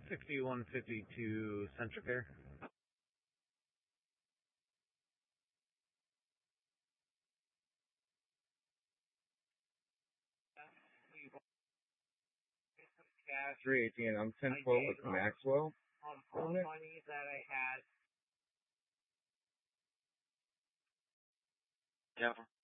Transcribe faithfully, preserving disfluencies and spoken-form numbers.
sixty-one fifty-two Centricare. three eighteen. I'm ten foot with Maxwell. Um, money that I had. Yeah.